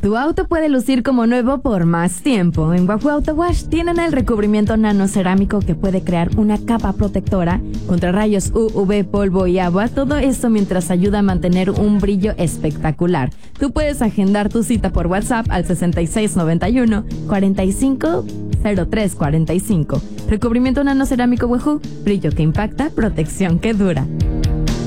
Tu auto puede lucir como nuevo por más tiempo. En Wahoo Auto Wash tienen el recubrimiento nanocerámico que puede crear una capa protectora contra rayos UV, polvo y agua. Todo esto mientras ayuda a mantener un brillo espectacular. Tú puedes agendar tu cita por WhatsApp al 6691 45 0345. Recubrimiento nanocerámico Wahoo, brillo que impacta, protección que dura.